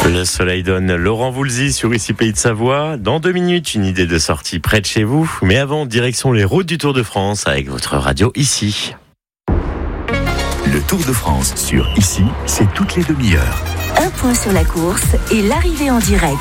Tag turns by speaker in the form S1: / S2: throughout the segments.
S1: Le soleil donne. Laurent Voulzy sur Ici Pays de Savoie. Dans 2 minutes, une idée de sortie près de chez vous. Mais avant, direction les routes du Tour de France avec votre radio Ici.
S2: Le Tour de France sur Ici, c'est toutes les demi-heures.
S3: Un point sur la course et l'arrivée en direct.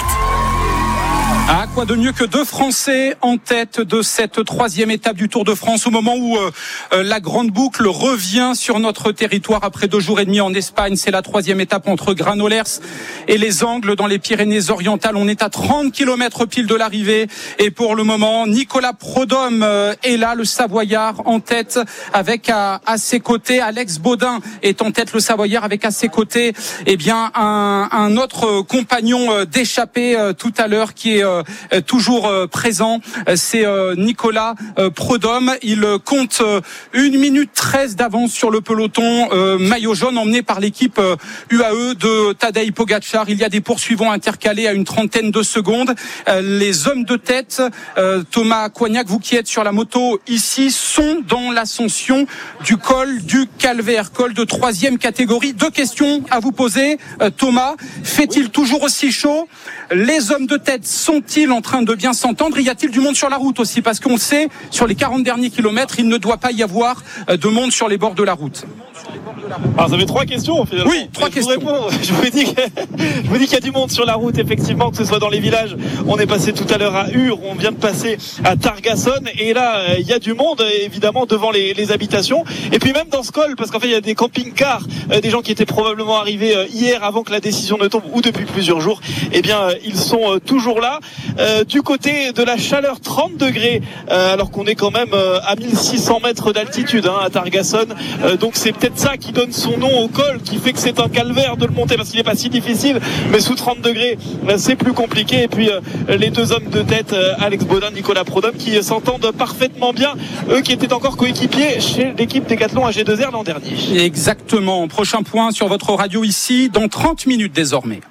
S4: Ah, quoi de mieux que 2 Français en tête de cette 3e étape du Tour de France au moment où la grande boucle revient sur notre territoire après 2 jours et demi en Espagne. C'est la 3e étape entre Granollers et les Angles dans les Pyrénées-Orientales. On est à 30 km pile de l'arrivée et pour le moment, Nicolas Prudhomme est là, le Savoyard en tête avec à ses côtés, Alex Baudin est en tête, le Savoyard avec à ses côtés, eh bien un autre compagnon d'échappée tout à l'heure qui est toujours présent, c'est Nicolas Prudhomme. Il compte 1 minute 13 d'avance sur le peloton maillot jaune emmené par l'équipe UAE de Tadej Pogačar. Il y a des poursuivants intercalés à une trentaine de secondes. Les hommes de tête, Thomas Coignac, vous qui êtes sur la moto ici, sont dans l'ascension du col du Calvaire, col de 3e catégorie. 2 questions à vous poser. Thomas, fait-il toujours aussi chaud? Les hommes de tête sont-ils en train de bien s'entendre? Y a-t-il du monde sur la route aussi? Parce qu'on sait, sur les 40 derniers kilomètres, il ne doit pas y avoir de monde sur les bords de la route.
S5: Alors ça fait 3 questions finalement.
S4: Oui, 3 questions.
S5: Je vous dis qu'il y a du monde sur la route, effectivement, que ce soit dans les villages. On est passé tout à l'heure à Ur, on vient de passer à Targason, et là il y a du monde évidemment devant les habitations. Et puis même dans ce col, parce qu'en fait il y a des camping-cars, des gens qui étaient probablement arrivés hier avant que la décision ne tombe ou depuis plusieurs jours. Eh bien ils sont toujours là. Du côté de la chaleur, 30 degrés, alors qu'on est quand même à 1600 mètres d'altitude à Targason. Donc c'est peut-être ça qui donne son nom au col, qui fait que c'est un calvaire de le monter, parce qu'il n'est pas si difficile, mais sous 30 degrés c'est plus compliqué. Et puis les 2 hommes de tête, Alex Baudin, Nicolas Prudhomme, qui s'entendent parfaitement bien, eux qui étaient encore coéquipiers chez l'équipe Décathlon AG2R l'an dernier.
S4: Exactement. Prochain point sur votre radio ici dans 30 minutes désormais.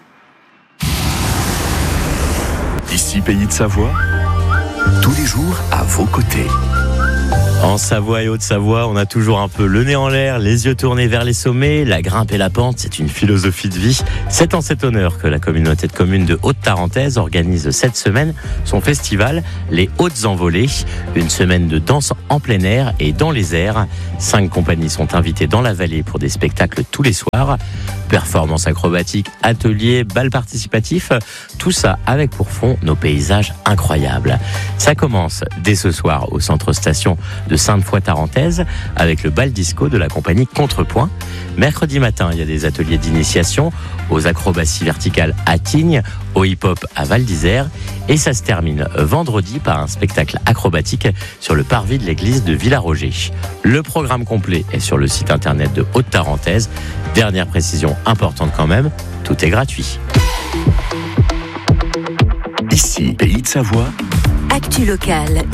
S2: Ici Pays de Savoie, tous les jours à vos côtés.
S1: En Savoie et Haute-Savoie, on a toujours un peu le nez en l'air, les yeux tournés vers les sommets, la grimpe et la pente, c'est une philosophie de vie. C'est en cet honneur que la communauté de communes de Haute-Tarentaise organise cette semaine son festival Les Hautes Envolées, une semaine de danse en plein air et dans les airs. 5 compagnies sont invitées dans la vallée pour des spectacles tous les soirs. Performances acrobatiques, ateliers, bals participatifs, tout ça avec pour fond nos paysages incroyables. Ça commence dès ce soir au centre station de Sainte-Foy-Tarentaise avec le bal disco de la compagnie Contrepoint. Mercredi matin, il y a des ateliers d'initiation aux acrobaties verticales à Tignes, au hip-hop à Val d'Isère, et ça se termine vendredi par un spectacle acrobatique sur le parvis de l'église de Villaroger. Le programme complet est sur le site internet de Haute-Tarentaise. Dernière précision importante quand même, tout est gratuit.
S2: Ici, Pays de Savoie.
S3: Actu locale.